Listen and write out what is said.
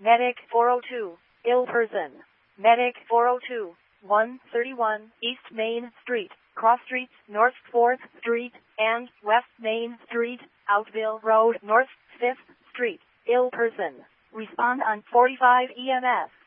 Medic 402, ill person. Medic 402, 131 East Main Street, cross streets North 4th Street and West Main Street, Outville Road North 5th Street, ill person. Respond on 45 EMS.